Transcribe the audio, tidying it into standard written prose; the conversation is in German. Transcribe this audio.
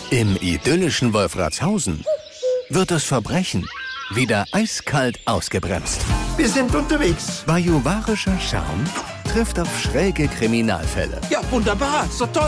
Im idyllischen Wolfratshausen wird das Verbrechen wieder eiskalt ausgebremst. Wir sind unterwegs. Bajuwarischer Charme trifft auf schräge Kriminalfälle. Ja, wunderbar. So toll.